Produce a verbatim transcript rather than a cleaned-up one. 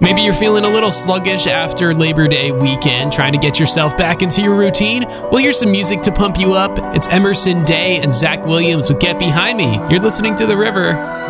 Maybe you're feeling a little sluggish after Labor Day weekend, trying to get yourself back into your routine. Well, here's some music to pump you up. It's Emerson Day and Zach Williams with Get Behind Me. You're listening to The River.